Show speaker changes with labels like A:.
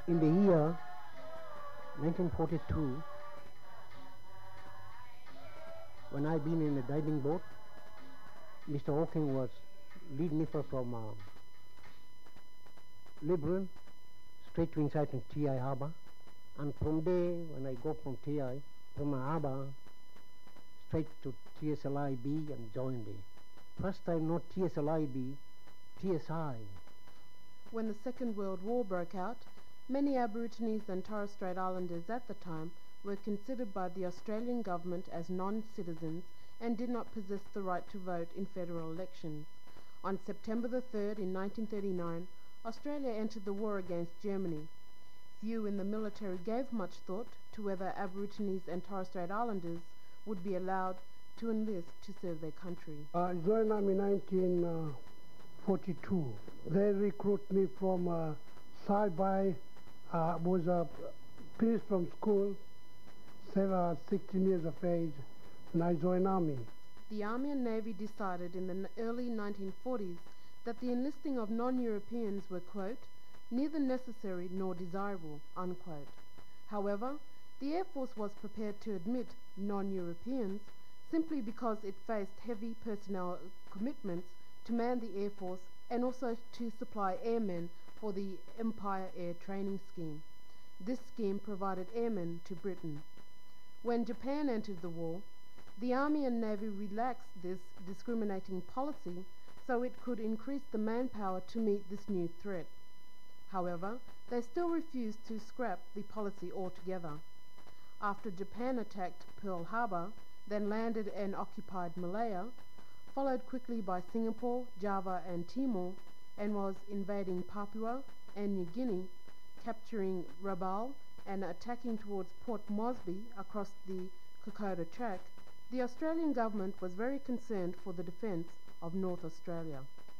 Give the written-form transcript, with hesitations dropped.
A: In the year 1942, when I'd been in a diving boat, Mr. Hawking was leading me from Libreville straight to inside in TI Harbour. And from there, when I go from TI, from Harbour, straight to TSLIB and joined there. First time not TSLIB, TSI.
B: When the Second World War broke out, many Aborigines and Torres Strait Islanders at the time were considered by the Australian government as non-citizens and did not possess the right to vote in federal elections. On September the 3rd in 1939, Australia entered the war against Germany. Few in the military gave much thought to whether Aborigines and Torres Strait Islanders would be allowed to enlist to serve their country.
C: I joined Army in 1942. They recruited me from Saibai. Was finished from school, 16 years of age, and I joined Army.
B: The Army and Navy decided in the early 1940s that the enlisting of non-Europeans were, quote, neither necessary nor desirable, unquote. However, the Air Force was prepared to admit non-Europeans simply because it faced heavy personnel commitments to man the Air Force and also to supply airmen for the Empire Air Training Scheme. This scheme provided airmen to Britain. When Japan entered the war, the Army and Navy relaxed this discriminating policy so it could increase the manpower to meet this new threat. However, they still refused to scrap the policy altogether. After Japan attacked Pearl Harbor, then landed and occupied Malaya, followed quickly by Singapore, Java and Timor, and was invading Papua and New Guinea, capturing Rabaul and attacking towards Port Moresby across the Kokoda Track, the Australian government was very concerned for the defence of North Australia.